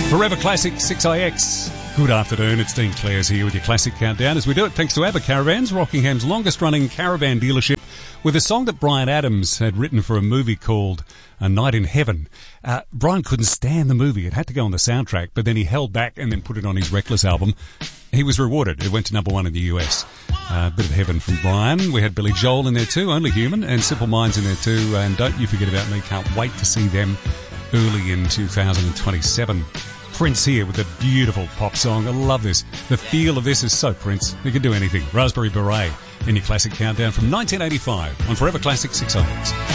Forever Classic 6IX. Good afternoon, it's Dean Clares here with your Classic Countdown as we do it thanks to ABBA Caravans, Rockingham's longest running caravan dealership, with a song that Bryan Adams had written for a movie called A Night in Heaven. Bryan couldn't stand the movie, it had to go on the soundtrack, but then he held back and then put it on his Reckless album. He was rewarded, it went to number 1 in the US. Bit of heaven from Bryan. We had Billy Joel in there too, Only Human, and Simple Minds in there too, and Don't You Forget About Me, can't wait to see them early in 2027. Prince here with a beautiful pop song. I love this. The feel of this is so Prince. He can do anything. Raspberry Beret in your Classic Countdown from 1985 on Forever Classic 6IX.